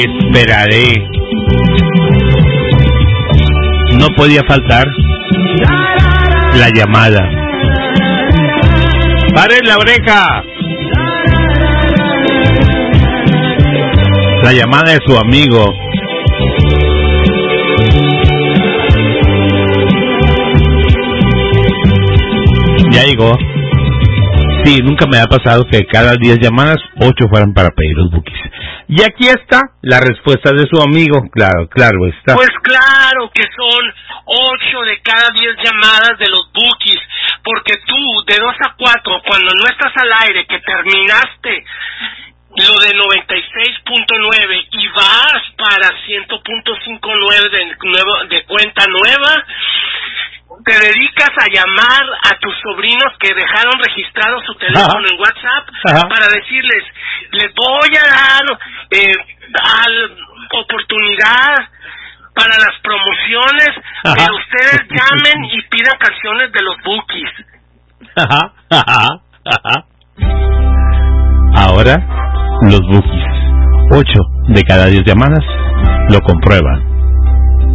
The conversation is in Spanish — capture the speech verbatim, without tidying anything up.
Esperaré. No podía faltar la llamada. ¡Paren la oreja! La llamada de su amigo. Ya llegó. Sí, nunca me ha pasado que cada diez llamadas, ocho fueran para pedir los bookies. Y aquí está la respuesta de su amigo. Claro, claro está. Pues claro que son ocho de cada diez llamadas de los bookies. Porque tú, de dos a cuatro, cuando no estás al aire, que terminaste lo de noventa y seis punto nueve y vas para cien punto cincuenta y nueve de, nuevo, de cuenta nueva, te dedicas a llamar a tus sobrinos que dejaron registrado su teléfono Ajá. en WhatsApp Ajá. para decirles, les voy a dar eh, al, oportunidad para las promociones, Ajá. pero ustedes llamen y pidan canciones de los bookies. Ajá, ajá, ajá. Ahora, los bookies, ocho de cada diez llamadas lo comprueban.